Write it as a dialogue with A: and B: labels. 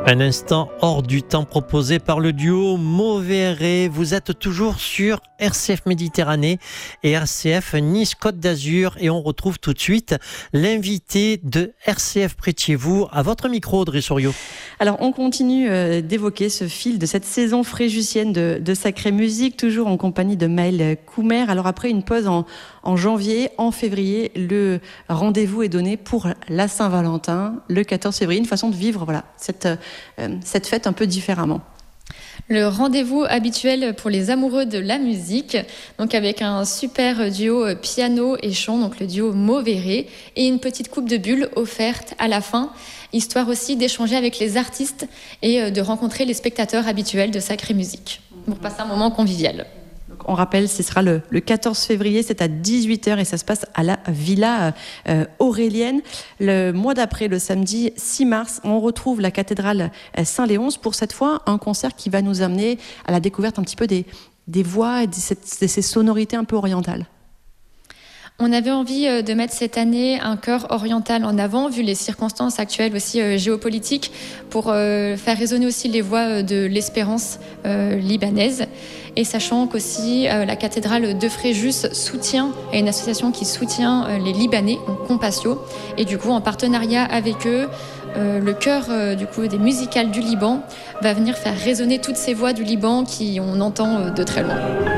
A: Un instant hors du temps proposé par le duo Mauvais Ré. Vous êtes toujours sur RCF Méditerranée et RCF Nice Côte d'Azur et on retrouve tout de suite l'invité de RCF près de chez vous. À votre micro, Audrey Souriau.
B: Alors on continue d'évoquer ce fil de cette saison fréjussienne de Sacrée Musique, toujours en compagnie de Maëlle Coumer. Alors après une pause en janvier, en février, le rendez-vous est donné pour la Saint-Valentin, le 14 février, une façon de vivre cette fête un peu différemment.
C: Le rendez-vous habituel pour les amoureux de la musique, donc avec un super duo piano et chant, donc le duo Mauvais Ré, et une petite coupe de bulles offerte à la fin, histoire aussi d'échanger avec les artistes et de rencontrer les spectateurs habituels de Sacrée Musique, pour passer un moment convivial.
B: On rappelle, ce sera le 14 février, c'est à 18h et ça se passe à la Villa Aurélienne. Le mois d'après, le samedi 6 mars, on retrouve la cathédrale Saint-Léonce pour cette fois un concert qui va nous amener à la découverte un petit peu des voix et de ces sonorités un peu orientales.
C: On avait envie de mettre cette année un chœur oriental en avant, vu les circonstances actuelles aussi géopolitiques, pour faire résonner aussi les voix de l'espérance libanaise. Et sachant qu'aussi la cathédrale de Fréjus soutient, est une association qui soutient les Libanais, donc Compassio. Et du coup, en partenariat avec eux, le chœur des musicales du Liban va venir faire résonner toutes ces voix du Liban qu'on entend de très loin.